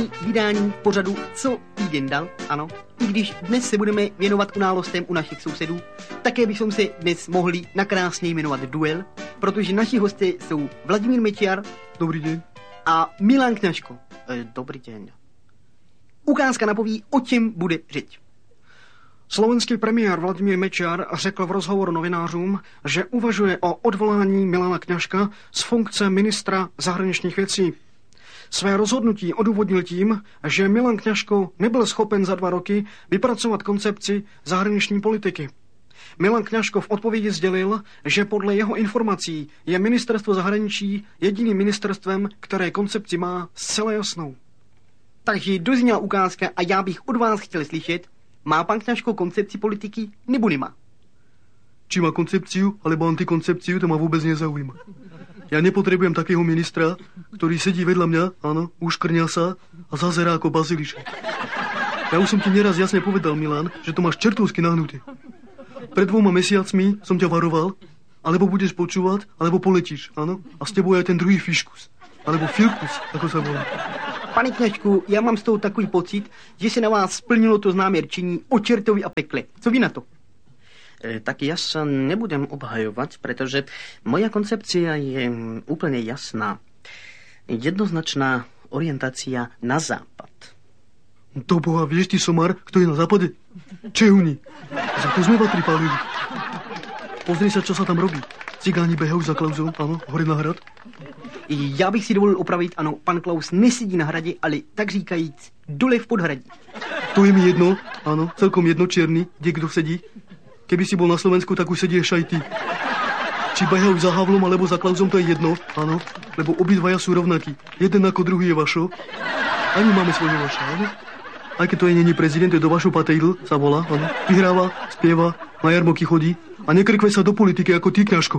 Vydání pořadu Co týden dal, ano. I když dnes se budeme věnovat událostem u našich sousedů, také bychom se dnes mohli nakrásně jmenovat Duel, protože naši hosté jsou Vladimír Mečiar. Dobrý den. A Milan Kňažko. Dobrý den. Ukázka napoví, o čem bude řeč. Slovenský premiér Vladimír Mečiar řekl v rozhovoru novinářům, že uvažuje o odvolání Milana Kňažka z funkce ministra zahraničních věcí. Své rozhodnutí odůvodnil tím, že Milan Kňažko nebyl schopen za 2 roky vypracovat koncepci zahraniční politiky. Milan Kňažko v odpovědi sdělil, že podle jeho informací je ministerstvo zahraničí jediným ministerstvem, které koncepci má zcela jasnou. Takže dozněla ukázka a já bych od vás chtěl slyšet, má pan Kňažko koncepci politiky nebo nemá? Či má koncepciu, alebo antikoncepciu, to ma vôbec nezaujíma. Ja nepotrebujem takého ministra, ktorý sedí vedľa mňa, áno, uškrňa sa a zazerá ako bazilišek. Ja už som ti neraz jasne povedal, Milan, že to máš čertovsky nahnuté. Pred 2 mesiacmi som ťa varoval, alebo budeš počúvať, alebo poletíš, áno? A s tebou je ten druhý fiškus, alebo filkus, ako sa volá. Pane Kňažku, já mám z toho takový pocit, že se na vás splnilo to známé rčení o čertovi a pekle. Co vy na to? Tak ja sa nebudem obhajovať, pretože moja koncepcia je úplne jasná. Jednoznačná orientácia na západ. Do boha, vieš ty, somar, kto je na západe? Čehuni. Za to sme vatri pálili. Pozri sa, čo sa tam robí. Cigáni behajú za Klausou, áno, hore na hrad. Já bych si dovolil opravit, ano, pan Klaus nesedí na hradě, ale tak říkajíc dole v podhradí. To je mi jedno, áno, celkom jedno, čierny, kde kdo sedí. Keby si bol na Slovensku, tak už sedíš aj ty. Či behajú za Havlom alebo za Klausom, to je jedno, áno, lebo obidvaja sú rovnakí. Jeden ako druhý je Vašo. Ani máme svojho Vaša, áno. Aj keď to je není prezident, je do Vašo Patejdl, sa volá, áno. Vyhráva, spieva, na jarmoky chodí a nekrkve sa do politiky ako ty, Kňažko.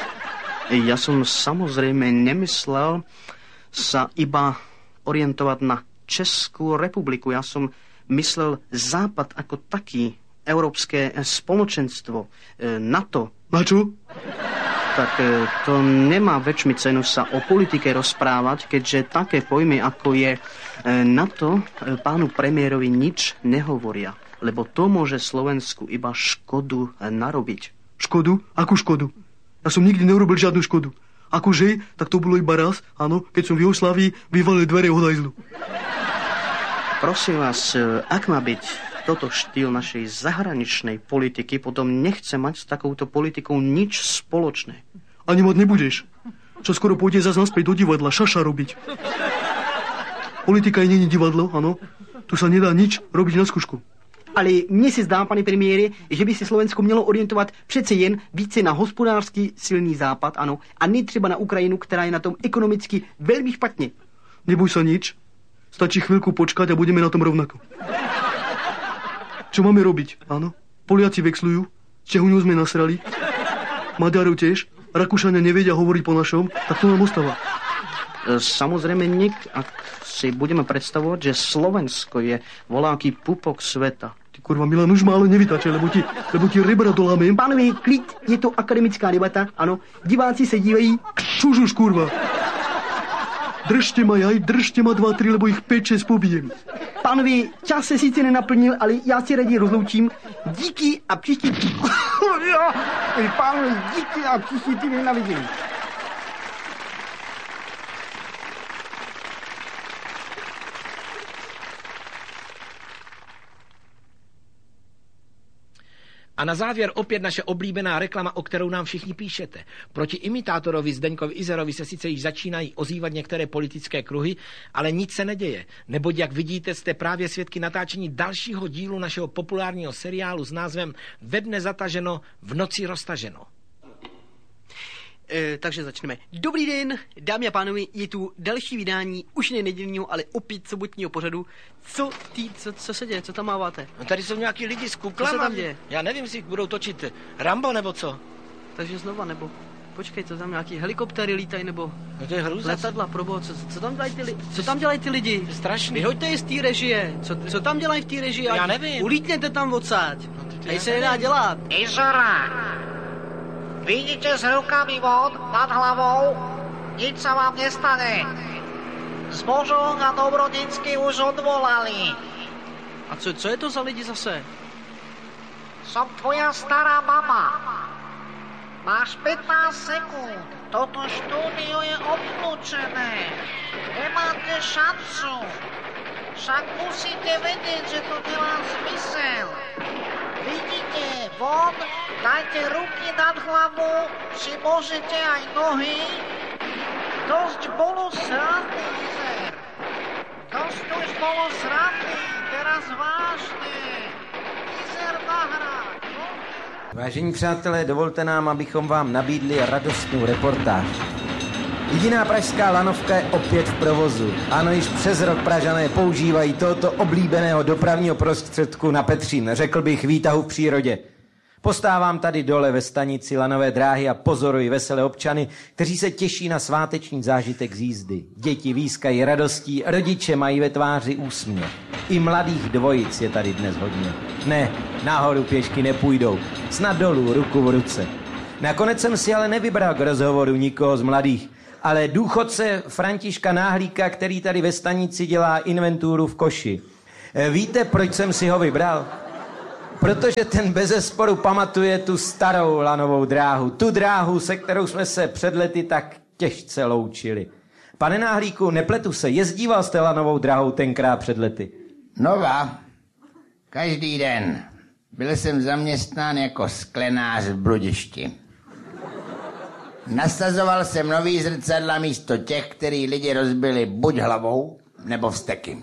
Ja som samozrejme nemyslel sa iba orientovať na Českú republiku. Ja som myslel Západ ako taký, Európske spoločenstvo, NATO. Na čo? Tak to nemá väčšmi cenu sa o politike rozprávať, keďže také pojmy, ako je NATO, pánu premiérovi nič nehovoria. Lebo to môže Slovensku iba škodu narobiť. Škodu? Akú škodu? Ja som nikdy neurobil žiadnu škodu. Akože, tak to bolo iba raz, áno, keď som v Jugoslávii vyvalil dvere od hajzlu. Prosím vás, ak má byť toto štýl našej zahraničnej politiky, potom nechce mať s takouto politikou nič spoločné. Ani mať nebudeš. Čo skoro pôjde zase naspäť do divadla, šaša robiť. Politika nie je divadlo, áno. Tu sa nedá nič robiť na skúšku. Ale mně se zdá, pane premiére, že by se Slovensko mělo orientovat přece jen více na hospodářský silný západ, ano, a ne třeba na Ukrajinu, která je na tom ekonomicky velmi špatně. Neboj sa nič. Stačí chvíľku počkať a budeme na tom rovnako. Čo máme robiť, áno? Poliaci vexlujú, Čehuňu sme nasrali, Maďarov tiež, Rakúšania nevedia hovoriť po našom, tak to nám ostáva. Samozrejme, ak si budeme predstavovať, že Slovensko je voláký pupok sveta. Ty kurva, Milan, už ma ale nevytačaj, lebo ti rebra dolámem. Pánové, klid, je to akademická debata, ano. Diváci se dívají. Čužuš, kurva. Držte ma 2-3, lebo ich 5-6 pobijem. Pánové, čas se sice nenaplnil, ale já si raději rozloučím. Díky a příští... Pánové, díky a příští týden na vidění. A na závěr opět naše oblíbená reklama, o kterou nám všichni píšete. Proti imitátorovi Zdeňkovi Izerovi se sice již začínají ozývat některé politické kruhy, ale nic se neděje. Neboť, jak vidíte, jste právě svědky natáčení dalšího dílu našeho populárního seriálu s názvem Ve dne zataženo, v noci roztaženo. Takže začneme. Dobrý den, dámy a pánové, je tu další vydání, už ne nedělního, ale opět sobotního pořadu. Co se děje, co tam máváte? No tady jsou nějaký lidi s kuklama. Co se tam děje? Já nevím, si budou točit Rambo nebo co. Takže znova, nebo... Počkej, co tam nějaký helikoptéry lítají, nebo... No to je hrůza. Letadla, proboha, co tam dělají co tam dělají ty lidi? To je strašný. Vyhoďte je z té režie. Co tam dělají v té režii? Já nevím. Ulítněte tam odsáď. Tady se nedá dělat. Izora! Vidíte s rukami von nad hlavou? Nič sa vám nestane. Zbožok a Dobrodinsky už odvolali. A co je to za lidi zase? Som tvoja stará mama. Máš 15 sekúnd. Toto štúdio je obklúčené. Nemáte šancu. Však musíte vedieť, že to nemá zmysel. Vidíte, von, dajte ruky nad hlavu, či môžete aj nohy. Dosť bolo srandy, Izer. Dosť už bolo srandy, teraz vážne. Izer nahrá. Vážení přátelé, dovolte nám, abychom vám nabídli radostnou reportáž. Jediná pražská lanovka je opět v provozu. Ano, již přes rok Pražané používají tohoto oblíbeného dopravního prostředku na Petřín, řekl bych výtahu v přírodě. Postávám tady dole ve stanici lanové dráhy a pozoruji veselé občany, kteří se těší na sváteční zážitek z jízdy. Děti výskají radostí, rodiče mají ve tváři úsměv. I mladých dvojic je tady dnes hodně. Ne, nahoru pěšky nepůjdou, snad dolů, ruku v ruce. Nakonec jsem si ale nevybral k rozhovoru nikoho z mladých, ale důchodce Františka Náhlíka, který tady ve stanici dělá inventuru v koši. Víte, proč jsem si ho vybral? Protože ten bezesporu pamatuje tu starou lanovou dráhu. Tu dráhu, se kterou jsme se před lety tak těžce loučili. Pane Náhlíku, nepletu se, jezdíval jste lanovou dráhou tenkrát před lety? Nova, každý den. Byl jsem zaměstnán jako sklenář v Bludišti. Nasazoval jsem nový zrcadla místo těch, který lidi rozbili buď hlavou, nebo vzteky.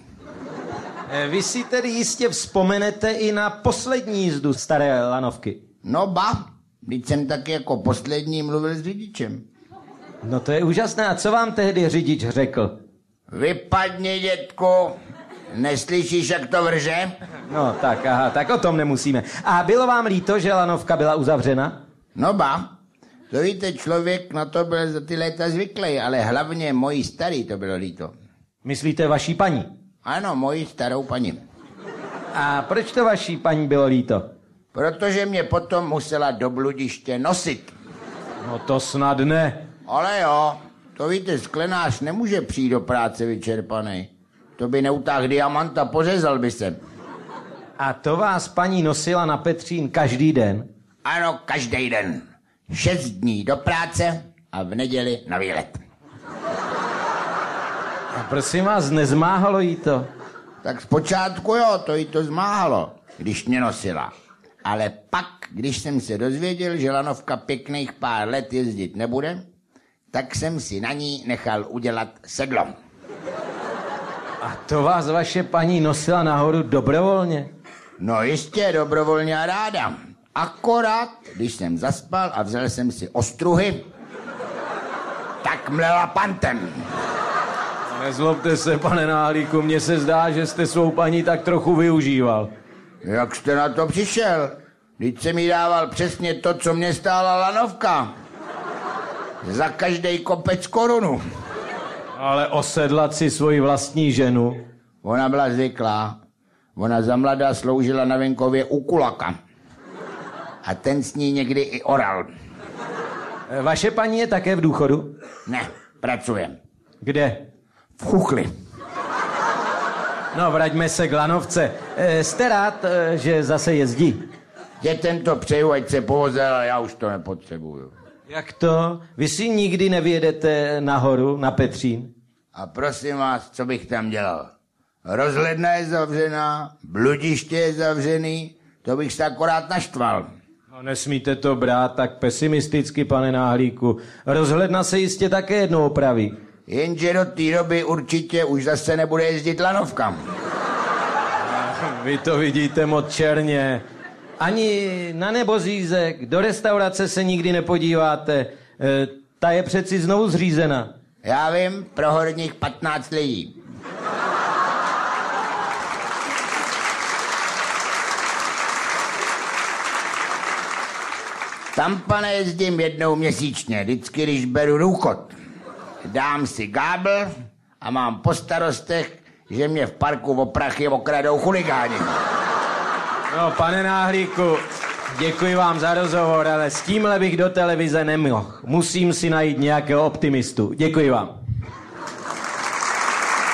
Vy si tedy jistě vzpomenete i na poslední jízdu staré lanovky. No ba, když jsem taky jako poslední mluvil s řidičem. No to je úžasné. A co vám tehdy řidič řekl? Vypadni, dětku, neslyšíš, jak to vrže? No tak, aha, tak o tom nemusíme. A bylo vám líto, že lanovka byla uzavřena? No ba, to víte, člověk na to byl za ty léta zvyklý, ale hlavně mojí starý to bylo líto. Myslíte vaší paní? Ano, moji starou paní. A proč to vaší paní bylo líto? Protože mě potom musela do Bludiště nosit. No to snad ne. Ale jo, to víte, sklenář nemůže přijít do práce vyčerpaný. To by neutáhl diamant a pořezal by se. A to vás paní nosila na Petřín každý den? Ano, každý den. 6 dní do práce a v neděli na výlet. A prosím vás, nezmáhalo jí to? Tak zpočátku jo, to jí to zmáhalo, když mě nosila. Ale pak, když jsem se dozvěděl, že lanovka pěkných pár let jezdit nebude, tak jsem si na ní nechal udělat sedlo. A to vás vaše paní nosila nahoru dobrovolně? No jistě, dobrovolně a ráda. Akorát, když jsem zaspal a vzal jsem si ostruhy, tak mlela pantem. Nezlobte se, pane Náhlíku, mně se zdá, že jste svou paní tak trochu využíval. Jak jste na to přišel? Vždyť jsem jí dával přesně to, co mě stála lanovka. Za každý kopec korunu. Ale osedlat si svoji vlastní ženu? Ona byla zvyklá. Ona za mladá sloužila na venkově u kulaka. A ten s ní někdy i oral. Vaše paní je také v důchodu? Ne, pracuje. Kde? V Chuchli. No, vraťme se k lanovce. Jste rád, že zase jezdí? Dětem to přeju, ať se povozel, ale já už to nepotřebuju. Jak to? Vy si nikdy nevyjedete nahoru, na Petřín? A prosím vás, co bych tam dělal? Rozhledna je zavřená, Bludiště je zavřený, to bych se akorát naštval. No, nesmíte to brát tak pesimisticky, pane Náhlíku. Rozhledna se jistě také jednou opraví. Jenže do té doby určitě už zase nebude jezdit lanovka. Vy to vidíte moc černě. Ani na Nebozízek, do restaurace se nikdy nepodíváte. Ta je přeci znovu zřízena. Já vím, pro horních 15 lidí. Tam, pane, jezdím jednou měsíčně, vždycky, když beru důchod. Dám si gábl a mám po starostech, že mě v parku o prachy okradou chuligáni. No, pane Náhlíku, děkuji vám za rozhovor, ale s tímhle bych do televize nemohl. Musím si najít nějakého optimistu. Děkuji vám.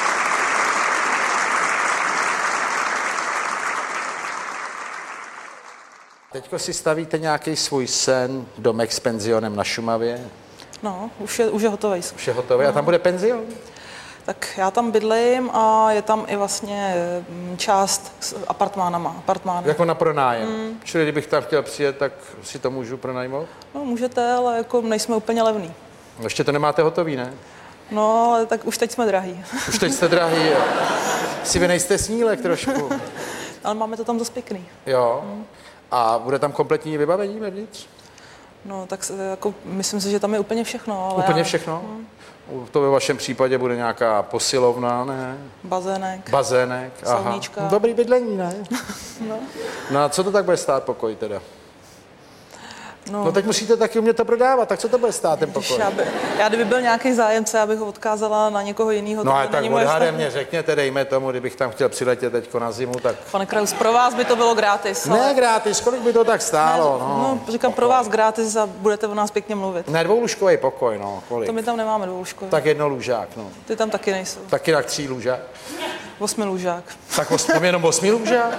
Teďko si stavíte nějaký svůj sen, domek s penzionem na Šumavě? No, už je hotový. Už je hotový. A tam bude penzion? Tak já tam bydlím a je tam i vlastně část s apartmány. Jako na pronájem. Čili kdybych tam chtěl přijet, tak si to můžu pronajmout? No, můžete, ale jako nejsme úplně levný. Ještě to nemáte hotový, ne? No, ale tak už teď jsme drahý. Už teď jste drahý, jo. Si vy nejste snílek trošku. Ale máme to tam dost pěkný. Jo. A bude tam kompletní vybavení vevnitř? No, tak jako, myslím si, že tam je úplně všechno. Ale úplně všechno? To ve vašem případě bude nějaká posilovna, ne? Bazének. Sauníčka. Aha. Dobrý bydlení, ne? No a co to tak bude stát pokoj teda? No teď musíte taky umět to prodávat, tak co to bude stát ten pokoj? Já kdyby byl nějaký zájemce, abych ho odkázala na někoho jiného. No a tak odhadem mě řekněte, dejme tomu, kdybych tam chtěl přiletět teďko na zimu, tak... Pane Kraus, pro vás by to bylo gratis. Ne gratis, kolik by to tak stálo? No, říkám pro vás gratis a budete o nás pěkně mluvit. Ne, dvoulůžkový pokoj, no, kolik? To my tam nemáme dvoulůžkový. Tak jednolůžák, no. Ty tam taky nejsou. Taky tak 3 lůžák? 8 lůžák. Tak jenom 8 lůžák?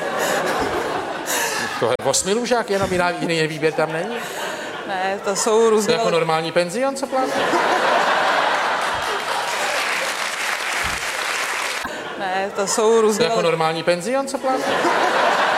To je 8 lůžák, jenom jiný výběr tam není? Ne, to jsou různé... To jako normální penzion, co plánuje? Ne, to jsou různé... To jako normální penzion, co plánuje?